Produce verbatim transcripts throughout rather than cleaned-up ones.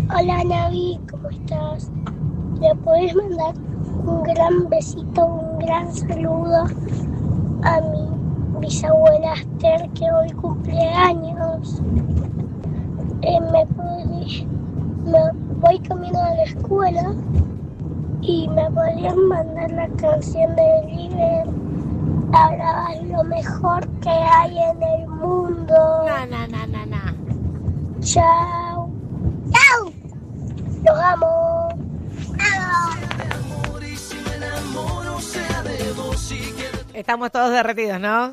Hola Navi, ¿cómo estás? ¿Le podés mandar un gran besito, un gran saludo a mi bisabuela Esther, que hoy cumple años? Eh, me, podrí, me voy camino a la escuela y me podrían mandar la canción de River. Hablabas lo mejor que hay en el mundo. No, no, no, no, no. Chao. Chao. Los amo. Estamos todos derretidos, ¿no?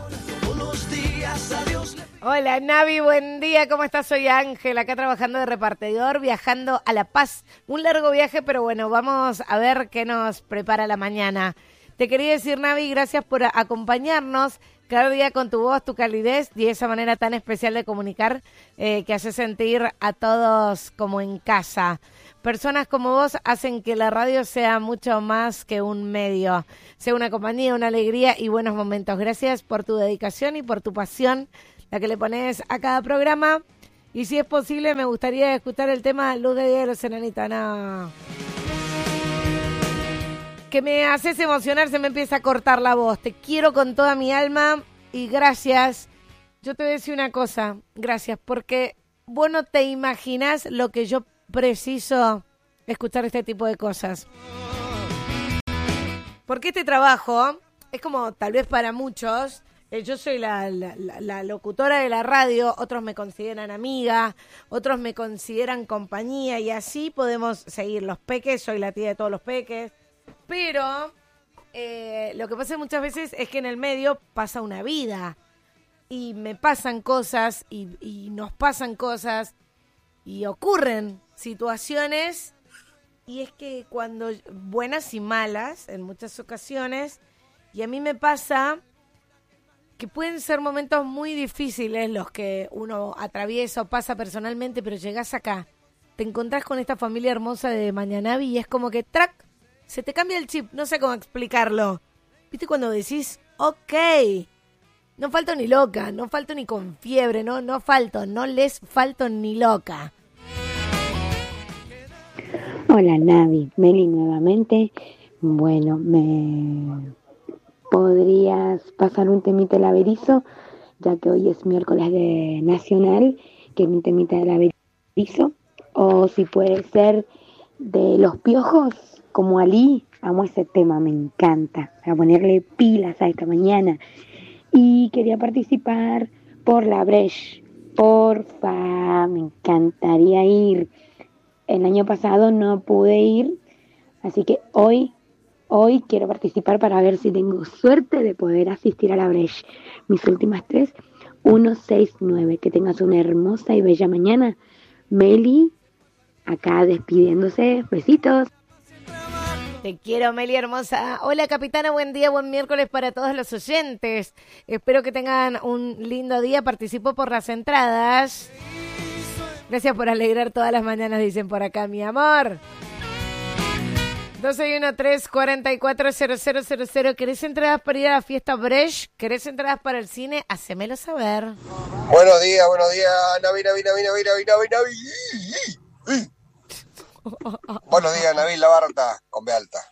Hola Navi, buen día, ¿cómo estás? Soy Ángel, acá trabajando de repartidor, viajando a La Paz. Un largo viaje, pero bueno, vamos a ver qué nos prepara la mañana. Te quería decir, Navi, gracias por acompañarnos cada día con tu voz, tu calidez y esa manera tan especial de comunicar eh, que hace sentir a todos como en casa. Personas como vos hacen que la radio sea mucho más que un medio, sea una compañía, una alegría y buenos momentos. Gracias por tu dedicación y por tu pasión, la que le pones a cada programa. Y si es posible, me gustaría escuchar el tema Luz de Día de los Enanitos. No. Que me haces emocionar, se me empieza a cortar la voz. Te quiero con toda mi alma y gracias. Yo te voy a decir una cosa, gracias, porque vos no te imaginás lo que yo preciso escuchar este tipo de cosas. Porque este trabajo es como tal vez para muchos, eh, yo soy la, la, la, la locutora de la radio, otros me consideran amiga, otros me consideran compañía y así podemos seguir. Los peques, soy la tía de todos los peques. Pero eh, lo que pasa muchas veces es que en el medio pasa una vida y me pasan cosas y, y nos pasan cosas y ocurren situaciones y es que cuando, buenas y malas en muchas ocasiones, y a mí me pasa que pueden ser momentos muy difíciles los que uno atraviesa o pasa personalmente, pero llegás acá, te encontrás con esta familia hermosa de Mañanavi y es como que track, se te cambia el chip, no sé cómo explicarlo. ¿Viste cuando decís, ok, no falto ni loca, no falto ni con fiebre, no, no falto, no les falto ni loca? Hola Navi, Meli nuevamente. Bueno, ¿me podrías pasar un temita del Averizo? Ya que hoy es miércoles de Nacional, que es un temita del Averizo. O si puede ser de Los Piojos, como Ali. Amo ese tema, me encanta. Voy a ponerle pilas a esta mañana. Y quería participar por la Breche. Porfa, me encantaría ir. El año pasado no pude ir, así que hoy, hoy quiero participar para ver si tengo suerte de poder asistir a la Breche. Mis últimas tres, uno, seis, nueve. Que tengas una hermosa y bella mañana. Meli, acá despidiéndose. Besitos. Te quiero, Meli hermosa. Hola, capitana, buen día, buen miércoles para todos los oyentes. Espero que tengan un lindo día. Participo por las entradas. Gracias por alegrar todas las mañanas, dicen por acá, mi amor. dos uno tres, cuatro cuatro cero cero cero cero. ¿Querés entradas para ir a la fiesta Breche? ¿Querés entradas para el cine? Hacémelo saber. Buenos días, buenos días, Navi, Navi, Navi, Navi, Navi, Navi, Navi. Buenos días, Navi, la Barta, con B alta.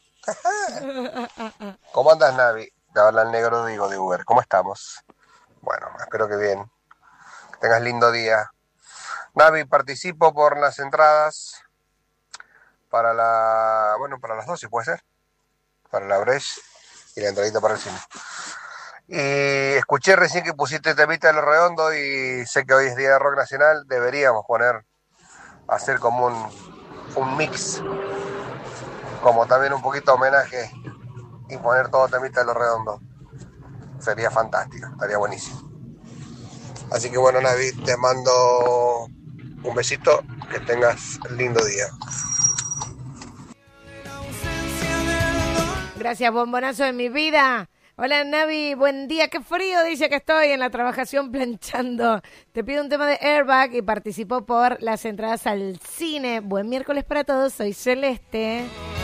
¿Cómo andas, Navi? Te habla el negro Digo de Uber. ¿Cómo estamos? Bueno, espero que bien. Que tengas lindo día. Navi, participo por las entradas para la... Bueno, para las doce, ¿puede ser? Para la Breche y la entradita para el cine. Y escuché recién que pusiste temita de Los Redondos y sé que hoy es Día de Rock Nacional. Deberíamos poner, hacer como un, un mix, como también un poquito de homenaje y poner todo temita de Los Redondos. Sería fantástico, estaría buenísimo. Así que bueno, Navi, te mando un besito, que tengas lindo día. Gracias, bombonazo de mi vida. Hola, Navi, buen día. Qué frío, dice que estoy en la trabajación planchando. Te pido un tema de Airbag y participo por las entradas al cine. Buen miércoles para todos, soy Celeste.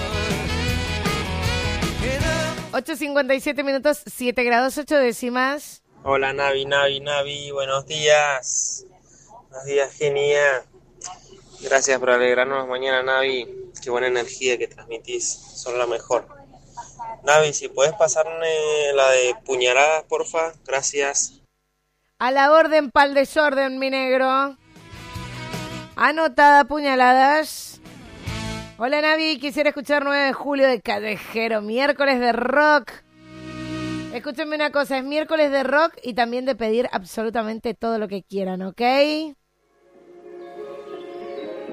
ocho cincuenta y siete minutos, siete grados, ocho décimas. Hola, Navi, Navi, Navi, buenos días. Buenos días, genia. Gracias por alegrarnos mañana, Navi. Qué buena energía que transmitís. Son la mejor. Navi, si podés pasarme la de puñaladas, porfa. Gracias. A la orden, pa'l desorden, mi negro. Anotada, puñaladas. Hola, Navi. Quisiera escuchar nueve de julio de Callejero. Miércoles de rock. Escúchenme una cosa. Es miércoles de rock y también de pedir absolutamente todo lo que quieran, ¿ok?